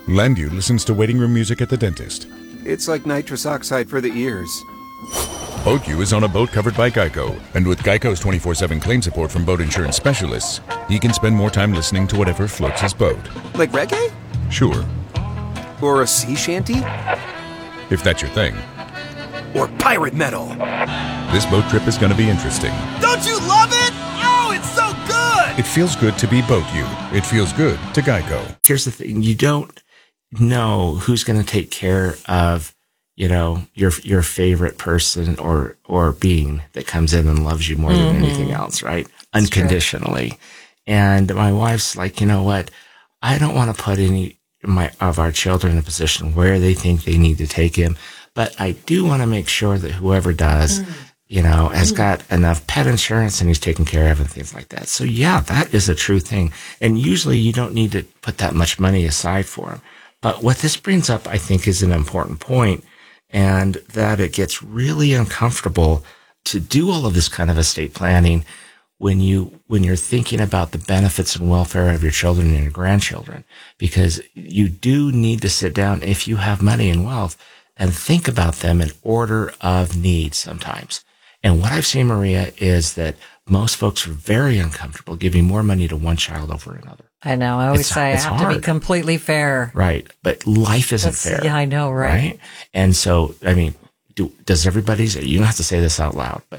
Landu listens to waiting room music at the dentist. It's like nitrous oxide for the ears. BoatU is on a boat covered by Geico, and with Geico's 24/7 claim support from boat insurance specialists, he can spend more time listening to whatever floats his boat. Like reggae? Sure, Or a sea shanty? if that's your thing. Or pirate metal? This boat trip is going to be interesting. Don't you love it? Oh, it's so good! It feels good to be BoatU. It feels good to Geico. Here's the thing. You don't know who's going to take care of, your favorite person or being that comes in and loves you more than anything else, right? Unconditionally. And my wife's like, you know what? I don't want to put any of our children in a position where they think they need to take him, but I do want to make sure that whoever does, has got enough pet insurance and he's taken care of and things like that. So yeah, that is a true thing. And usually you don't need to put that much money aside for him. But what this brings up, I think, is an important point, and that it gets really uncomfortable to do all of this kind of estate planning when you're thinking about the benefits and welfare of your children and your grandchildren, because you do need to sit down, if you have money and wealth, and think about them in order of need sometimes. And what I've seen, Maria, is that most folks are very uncomfortable giving more money to one child over another. I know. I always say I have to be completely fair. Right. But life isn't fair. Yeah, I know, right? And so, I mean, does everybody's, you don't have to say this out loud, but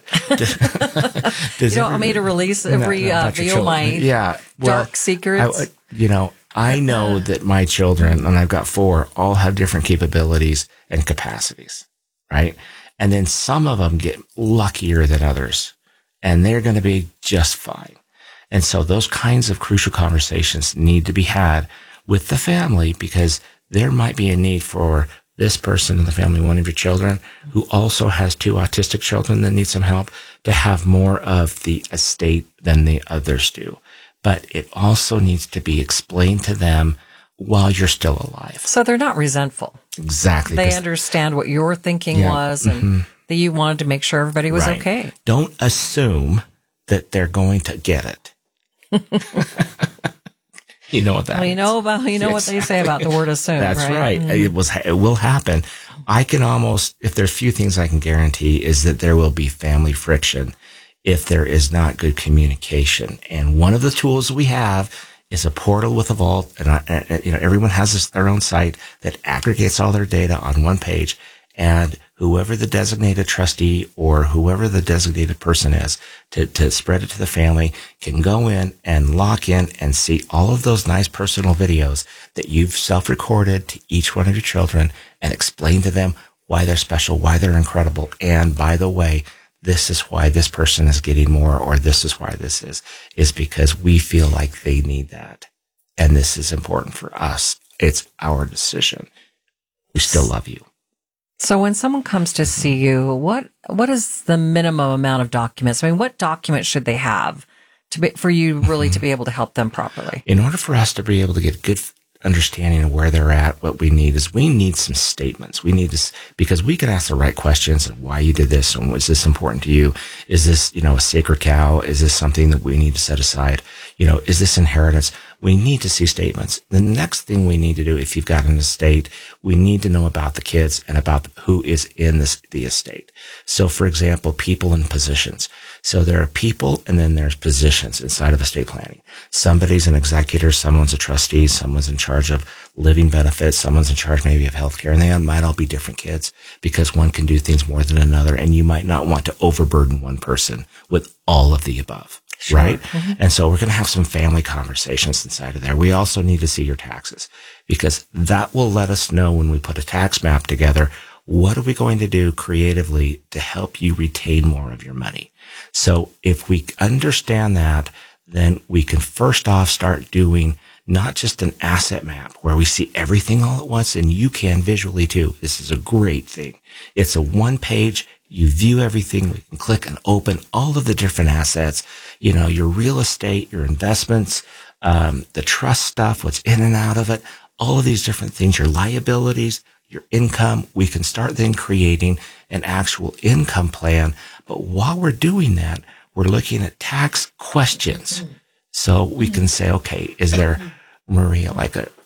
you don't want me to release reveal my dark secrets? I know that my children, and I've got 4, all have different capabilities and capacities, right? And then some of them get luckier than others, and they're going to be just fine. And so those kinds of crucial conversations need to be had with the family, because there might be a need for this person in the family, one of your children, who also has 2 autistic children that need some help, to have more of the estate than the others do. But it also needs to be explained to them while you're still alive. So they're not resentful. Exactly. They understand what your thinking was, and that you wanted to make sure everybody was okay. Don't assume that they're going to get it. You know what that means. You know what they say about the word assume. That's right. It will happen. I can almost, if there's few things I can guarantee, is that there will be family friction if there is not good communication. And one of the tools we have is a portal with a vault, and everyone has their own site that aggregates all their data on one page, and whoever the designated trustee or whoever the designated person is to spread it to the family can go in and lock in and see all of those nice personal videos that you've self-recorded to each one of your children, and explain to them why they're special, why they're incredible. And by the way, this is why this person is getting more, or this is why this is because we feel like they need that. And this is important for us. It's our decision. We still love you. So when someone comes to see you, what is the minimum amount of documents? I mean, what documents should they have for you really to be able to help them properly? In order for us to be able to get good understanding of where they're at, what we need some statements. We need to, because we can ask the right questions and why you did this, and was this important to you? Is this, a sacred cow? Is this something that we need to set aside? Is this inheritance? We need to see statements. The next thing we need to do, if you've got an estate, we need to know about the kids and about who is in the estate. So for example, people and positions. So there are people and then there's positions inside of estate planning. Somebody's an executor, someone's a trustee, someone's in charge of living benefits, someone's in charge maybe of healthcare, and they might all be different kids, because one can do things more than another, and you might not want to overburden one person with all of the above. Sure. Right? Mm-hmm. And so we're going to have some family conversations inside of there. We also need to see your taxes, because that will let us know, when we put a tax map together, what are we going to do creatively to help you retain more of your money? So if we understand that, then we can first off start doing not just an asset map where we see everything all at once, and you can visually too. This is a great thing. It's a one page. You view everything. We can click and open all of the different assets, your real estate, your investments, the trust stuff, what's in and out of it, all of these different things, your liabilities, your income. We can start then creating an actual income plan. But while we're doing that, we're looking at tax questions. So we can say, okay, is there, Maria, like